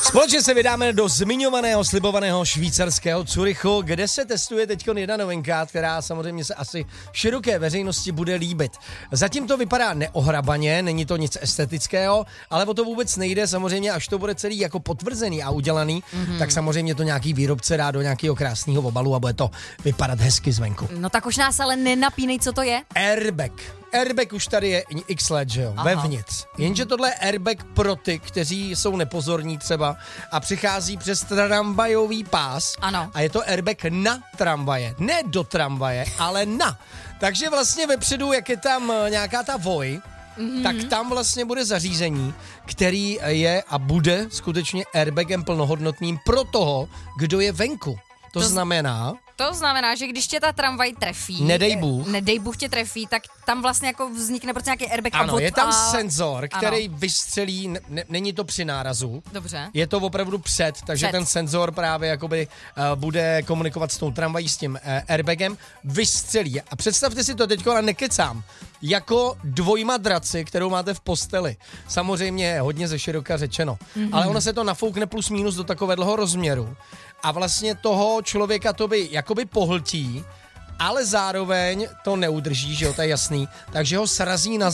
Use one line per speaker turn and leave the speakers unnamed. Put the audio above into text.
Společně se vydáme do zmiňovaného, slibovaného švýcarského Curychu, kde se testuje teď jedna novinka, která samozřejmě se asi široké veřejnosti bude líbit. Zatím to vypadá neohrabaně, není to nic estetického, ale o to vůbec nejde. Samozřejmě, až to bude celý jako potvrzený a udělaný, tak samozřejmě to nějaký výrobce dá do nějakého krásného obalu a bude to vypadat hezky zvenku.
No tak už nás ale nenapínej, co to je.
Airbag. Airbag už tady je x let, že jo, vevnitř. Jenže tohle je airbag pro ty, kteří jsou nepozorní třeba a přichází přes tramvajový pás.
Ano.
A je to airbag na tramvaje. Ne do tramvaje, ale na. Takže vlastně vepředu, jak je tam nějaká ta voj, tak tam vlastně bude zařízení, který je a bude skutečně airbagem plnohodnotným pro toho, kdo je venku. To znamená,
že když tě ta tramvaj trefí, nedej Bůh tě trefí, tak tam vlastně jako vznikne prostě nějaký airbag.
Ano, je tam senzor, který vystřelí, není to při nárazu.
Dobře.
Je to opravdu takže ten senzor právě jakoby bude komunikovat s tou tramvají, s tím airbagem, vystřelí. A představte si to teďko, ale nekecám, jako dvojmadraci, kterou máte v posteli. Samozřejmě hodně ze široka řečeno. Ale ono se to nafoukne plus minus do takového rozměru. A vlastně toho člověka to by jakoby pohltí, ale zároveň to neudrží, že jo, to je jasný, takže ho srazí na